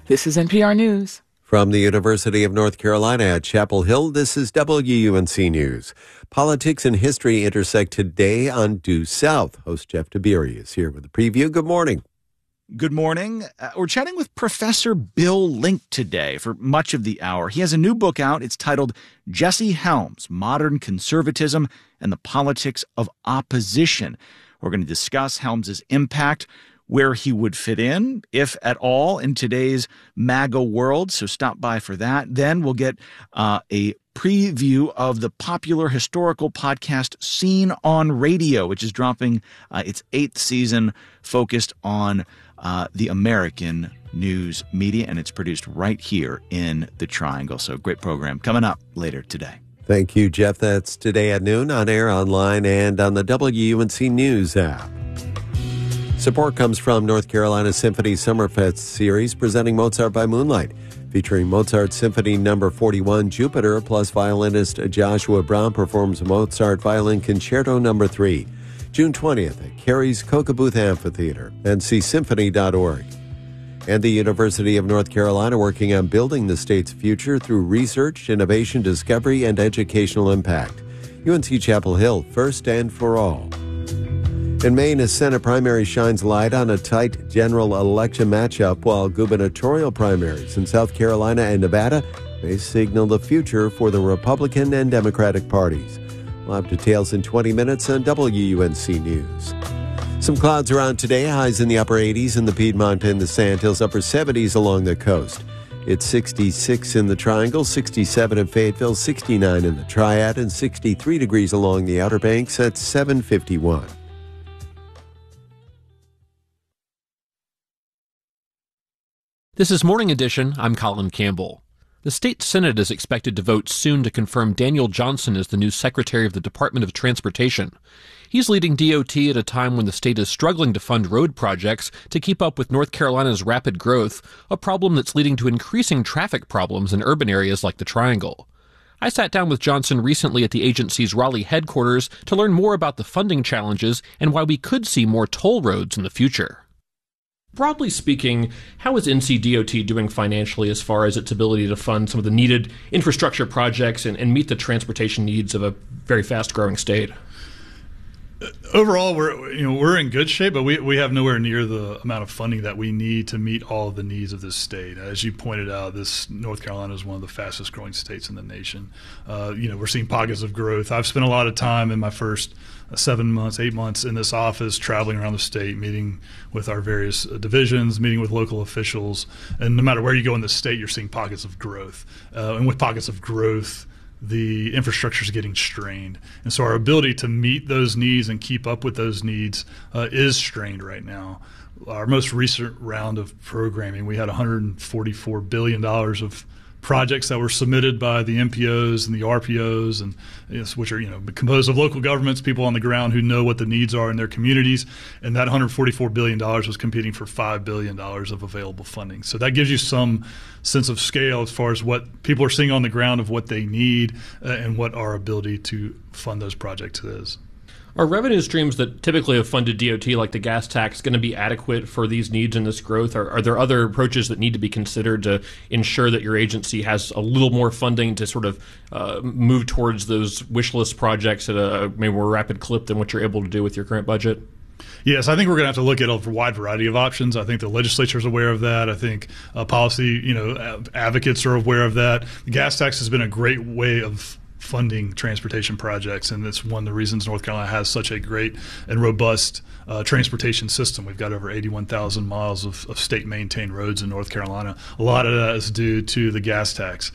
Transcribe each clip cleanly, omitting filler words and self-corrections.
This is NPR News. From the University of North Carolina at Chapel Hill, this is WUNC News. Politics and history intersect today on Due South. Host Jeff Tiberi is here with a preview. Good morning. Good morning. We're chatting with Professor Bill Link today for much of the hour. He has a new book out. It's titled Jesse Helms, Modern Conservatism and the Politics of Opposition. We're going to discuss Helms's impact, where he would fit in, if at all, in today's MAGA world. So stop by for that. Then we'll get a preview of the popular historical podcast Scene on Radio, which is dropping its 8th season, focused on the American news media, and it's produced right here in the Triangle. So great program coming up later today. Thank you, Jeff. That's today at noon on air, online, and on the WUNC News app. Support comes from North Carolina Symphony Summerfest series presenting Mozart by Moonlight, featuring Mozart Symphony No. 41 Jupiter, plus violinist Joshua Brown performs Mozart Violin Concerto No. 3, June 20th at Carey's Coca-Booth Amphitheater, ncsymphony.org. And the University of North Carolina working on building the state's future through research, innovation, discovery, and educational impact. UNC Chapel Hill, first and for all. In Maine, a Senate primary shines light on a tight general election matchup, while gubernatorial primaries in South Carolina and Nevada may signal the future for the Republican and Democratic parties. We'll have details in 20 minutes on WUNC News. Some clouds around today, highs in the upper 80s in the Piedmont and the Sandhills, upper 70s along the coast. It's 66 in the Triangle, 67 in Fayetteville, 69 in the Triad, and 63 degrees along the Outer Banks at 7:51. This is Morning Edition. I'm Colin Campbell. The state Senate is expected to vote soon to confirm Daniel Johnson as the new Secretary of the Department of Transportation. He's leading DOT at a time when the state is struggling to fund road projects to keep up with North Carolina's rapid growth, a problem that's leading to increasing traffic problems in urban areas like the Triangle. I sat down with Johnson recently at the agency's Raleigh headquarters to learn more about the funding challenges and why we could see more toll roads in the future. Broadly speaking, how is NCDOT doing financially as far as its ability to fund some of the needed infrastructure projects and meet the transportation needs of a very fast-growing state? Overall, we're in good shape, but we have nowhere near the amount of funding that we need to meet all of the needs of this state. As you pointed out, North Carolina is one of the fastest growing states in the nation. We're seeing pockets of growth. I've spent a lot of time in my first 7 months, 8 months in this office, traveling around the state, meeting with our various divisions, meeting with local officials, and no matter where you go in the state, you're seeing pockets of growth. And with pockets of growth, the infrastructure is getting strained. And so our ability to meet those needs and keep up with those needs is strained right now. Our most recent round of programming, we had $144 billion of projects that were submitted by the MPOs and the RPOs, and which are composed of local governments, people on the ground who know what the needs are in their communities. And that $144 billion was competing for $5 billion of available funding. So that gives you some sense of scale as far as what people are seeing on the ground of what they need and what our ability to fund those projects is. Are revenue streams that typically have funded DOT, like the gas tax, going to be adequate for these needs and this growth? Are there other approaches that need to be considered to ensure that your agency has a little more funding to sort of move towards those wish list projects at a maybe more rapid clip than what you're able to do with your current budget? Yes, I think we're going to have to look at a wide variety of options. I think the legislature is aware of that. I think policy, advocates are aware of that. The gas tax has been a great way of funding transportation projects, and it's one of the reasons North Carolina has such a great and robust transportation system. We've got over 81,000 miles of state-maintained roads in North Carolina. A lot of that is due to the gas tax.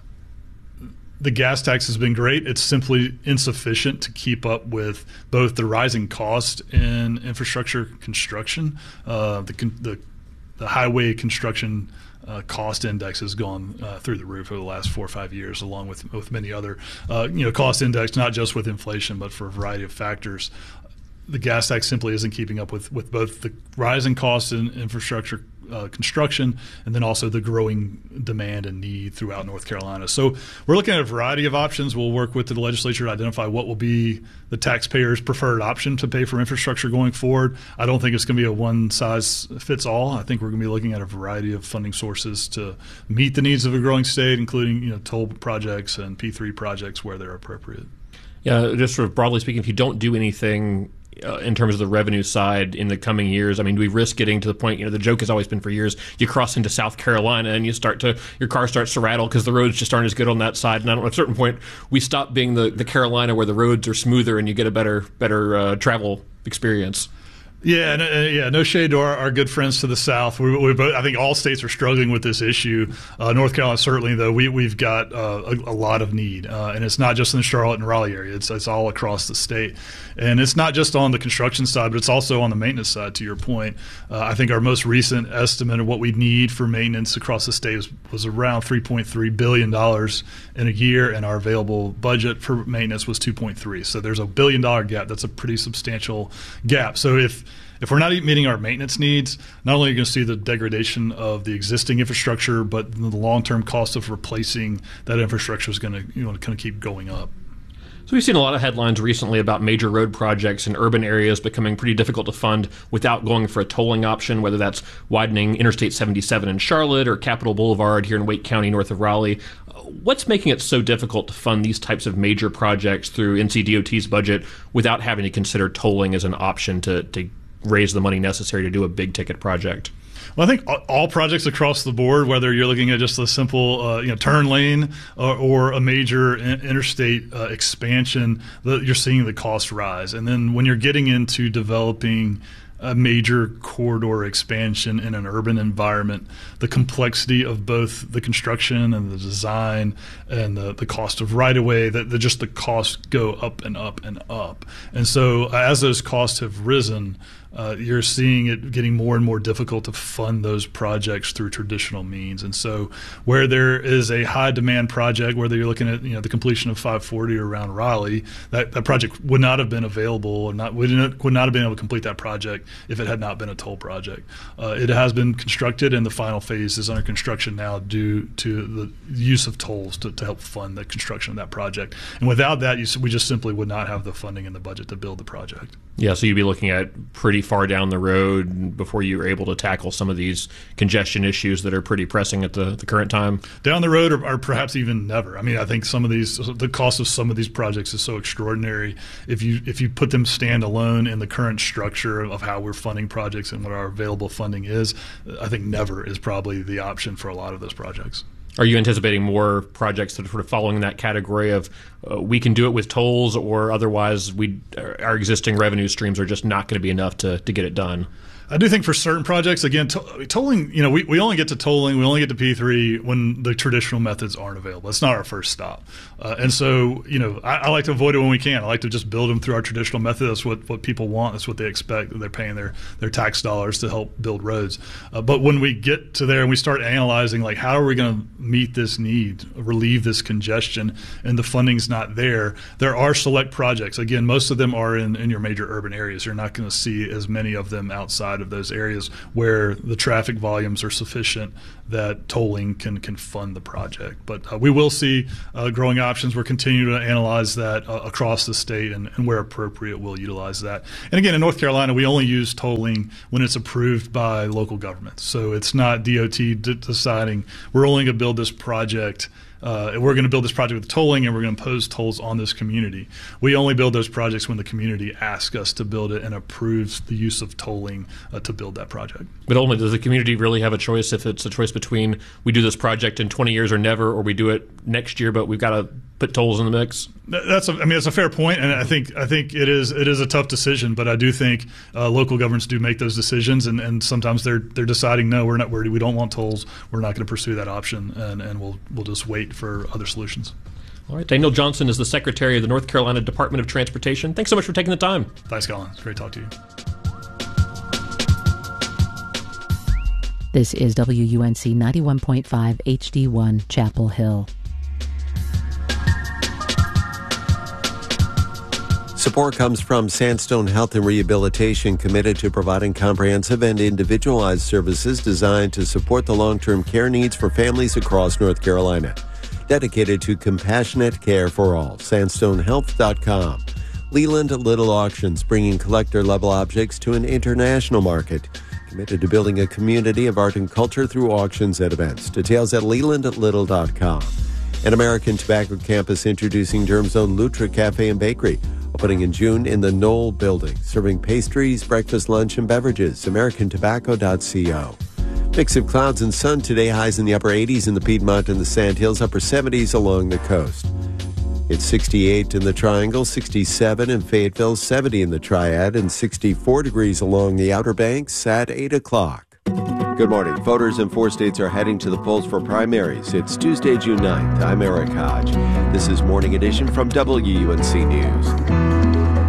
The gas tax has been great. It's simply insufficient to keep up with both the rising cost in infrastructure construction, the highway construction cost index has gone through the roof over the last 4 or 5 years, along with many other cost index, not just with inflation, but for a variety of factors. The gas tax simply isn't keeping up with both the rising costs in infrastructure construction, and then also the growing demand and need throughout North Carolina. So we're looking at a variety of options. We'll work with the legislature to identify what will be the taxpayers' preferred option to pay for infrastructure going forward. I don't think it's going to be a one-size-fits-all. I think we're going to be looking at a variety of funding sources to meet the needs of a growing state, including toll projects and P3 projects where they're appropriate. Yeah, just sort of broadly speaking, if you don't do anything in terms of the revenue side in the coming years, I mean, we risk getting to the point, the joke has always been for years, you cross into South Carolina and your car starts to rattle because the roads just aren't as good on that side. And at a certain point, we stop being the Carolina where the roads are smoother and you get a better travel experience. Yeah, no shade to our good friends to the south. We both, I think all states are struggling with this issue. North Carolina certainly, though, we've got a lot of need, and it's not just in the Charlotte and Raleigh area. It's all across the state, and it's not just on the construction side, but it's also on the maintenance side. To your point, I think our most recent estimate of what we need for maintenance across the state was around $3.3 billion in a year, and our available budget for maintenance was $2.3. So there's a $1 billion gap. That's a pretty substantial gap. So if we're not meeting our maintenance needs, not only are you going to see the degradation of the existing infrastructure, but the long-term cost of replacing that infrastructure is going to kind of keep going up. So we've seen a lot of headlines recently about major road projects in urban areas becoming pretty difficult to fund without going for a tolling option, whether that's widening Interstate 77 in Charlotte or Capitol Boulevard here in Wake County north of Raleigh. What's making it so difficult to fund these types of major projects through NCDOT's budget without having to consider tolling as an option to raise the money necessary to do a big ticket project? Well, I think all projects across the board, whether you're looking at just a simple turn lane or a major interstate expansion, you're seeing the cost rise. And then when you're getting into developing a major corridor expansion in an urban environment, the complexity of both the construction and the design and the cost of right-of-way, just the costs go up and up and up. And so as those costs have risen, you're seeing it getting more and more difficult to fund those projects through traditional means. And so where there is a high demand project, whether you're looking at the completion of 540 around Raleigh, that project would not have been available or would not have been able to complete that project if it had not been a toll project. It has been constructed, and the final phase is under construction now due to the use of tolls to help fund the construction of that project. And without that, we just simply would not have the funding in the budget to build the project. Yeah, so you'd be looking at pretty far down the road before you were able to tackle some of these congestion issues that are pretty pressing at the current time? Down the road or perhaps even never. I mean, I think the cost of some of these projects is so extraordinary. If you put them standalone in the current structure of how we're funding projects and what our available funding is, I think never is probably the option for a lot of those projects. Are you anticipating more projects that are sort of following that category of we can do it with tolls, or otherwise our existing revenue streams are just not going to be enough to get it done? I do think for certain projects, again, tolling, we only get to tolling, we only get to P3 when the traditional methods aren't available. That's not our first stop. And so, I like to avoid it when we can. I like to just build them through our traditional method. That's what people want. That's what they expect. They're paying their tax dollars to help build roads. But when we get to there and we start analyzing, like, how are we going to meet this need, relieve this congestion, and the funding's not there are select projects. Again, most of them are in your major urban areas. You're not going to see as many of them outside of those areas where the traffic volumes are sufficient that tolling can fund the project. But we will see growing options. We're continuing to analyze that across the state, and where appropriate, we'll utilize that. And again, in North Carolina, we only use tolling when it's approved by local governments. So it's not DOT deciding we're only going to build this project. We're going to build this project with tolling, and we're going to impose tolls on this community. We only build those projects when the community asks us to build it and approves the use of tolling to build that project. But only does the community really have a choice if it's a choice between we do this project in 20 years or never, or we do it next year, but we've got to put tolls in the mix? That's a fair point, and I think it is a tough decision. But I do think local governments do make those decisions, and sometimes they're deciding no, we don't want tolls. We're not going to pursue that option, and we'll just wait for other solutions. All right, Daniel Johnson is the Secretary of the North Carolina Department of Transportation. Thanks so much for taking the time. Thanks, Colin. It's great to talk to you. This is WUNC 91.5 HD1 Chapel Hill. Support Support comes from Sandstone Health and Rehabilitation, committed to providing comprehensive and individualized services designed to support the long-term care needs for families across North Carolina. Dedicated to compassionate care for all. SandstoneHealth.com. Leland Little Auctions, bringing collector-level objects to an international market. Committed to building a community of art and culture through auctions and events. Details at LelandLittle.com. An American Tobacco campus introducing Durham's own Lutra Cafe and Bakery, opening in June in the Knoll Building, serving pastries, breakfast, lunch, and beverages. AmericanTobacco.co. Mix of clouds and sun today, highs in the upper 80s in the Piedmont and the Sandhills, upper 70s along the coast. It's 68 in the Triangle, 67 in Fayetteville, 70 in the Triad, and 64 degrees along the Outer Banks at 8 o'clock. Good morning. Voters in 4 states are heading to the polls for primaries. It's Tuesday, June 9th. I'm Eric Hodge. This is Morning Edition from WUNC News.